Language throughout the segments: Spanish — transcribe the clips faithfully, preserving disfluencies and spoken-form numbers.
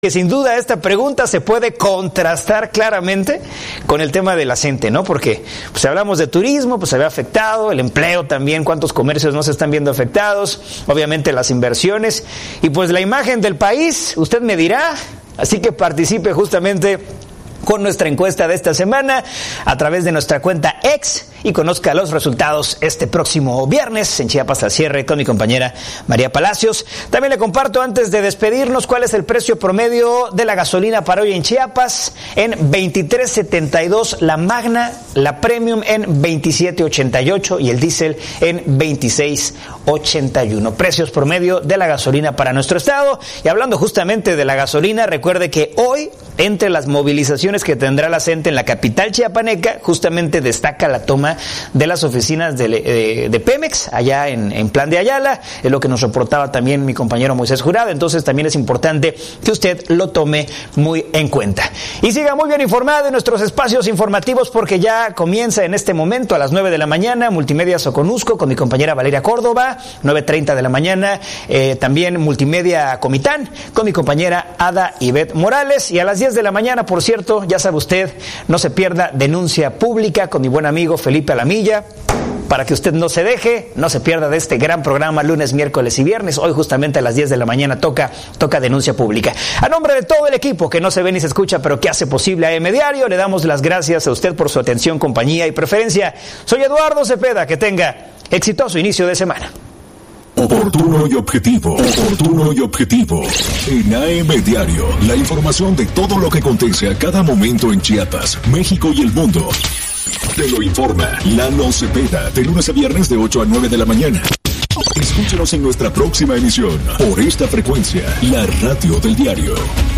Que sin duda esta pregunta se puede contrastar claramente con el tema de la gente, ¿no? Porque pues hablamos de turismo, pues se ve afectado, el empleo también, cuántos comercios no se están viendo afectados, obviamente las inversiones y pues la imagen del país, usted me dirá, así que participe justamente con nuestra encuesta de esta semana a través de nuestra cuenta X y conozca los resultados este próximo viernes en Chiapas al cierre con mi compañera María Palacios. También le comparto antes de despedirnos cuál es el precio promedio de la gasolina para hoy en Chiapas en veintitrés setenta y dos, la Magna, la Premium en veintisiete ochenta y ocho y el diésel en veintiséis ochenta y uno. Precios promedio de la gasolina para nuestro estado. Y hablando justamente de la gasolina, recuerde que hoy entre las movilizaciones que tendrá la C E N T E en la capital chiapaneca, justamente destaca la toma de las oficinas de, de, de Pemex, allá en, en Plan de Ayala, es lo que nos reportaba también mi compañero Moisés Jurado, entonces también es importante que usted lo tome muy en cuenta. Y siga muy bien informado en nuestros espacios informativos porque ya comienza en este momento a las nueve de la mañana, Multimedia Soconusco con mi compañera Valeria Córdoba, nueve treinta de la mañana, eh, también Multimedia Comitán con mi compañera Ada Ivette Morales, y a las diez de la mañana, por cierto, ya sabe usted, no se pierda Denuncia Pública con mi buen amigo Felipe Alamilla, para que usted no se deje, no se pierda de este gran programa lunes, miércoles y viernes. Hoy justamente a las diez de la mañana toca, toca Denuncia Pública. A nombre de todo el equipo que no se ve ni se escucha, pero que hace posible A M Diario, le damos las gracias a usted por su atención, compañía y preferencia. Soy Eduardo Cepeda, que tenga exitoso inicio de semana. Oportuno y objetivo, oportuno y objetivo. En A M Diario, la información de todo lo que acontece a cada momento en Chiapas, México y el mundo. Te lo informa Lalo Cepeda, de lunes a viernes de ocho a nueve de la mañana. Escúchenos en nuestra próxima emisión, por esta frecuencia, la radio del diario.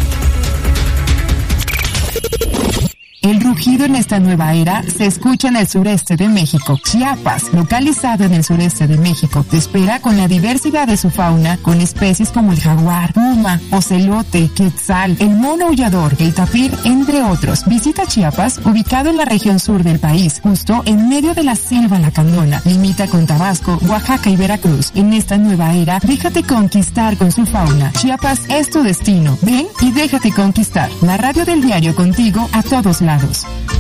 El rugido en esta nueva era se escucha en el sureste de México. Chiapas, localizado en el sureste de México, te espera con la diversidad de su fauna, con especies como el jaguar, puma, ocelote, quetzal, el mono aullador, el tapir, entre otros. Visita Chiapas, ubicado en la región sur del país, justo en medio de la selva lacandona. Limita con Tabasco, Oaxaca y Veracruz. En esta nueva era, déjate conquistar con su fauna. Chiapas es tu destino. Ven y déjate conquistar. La radio del diario contigo a todos lados.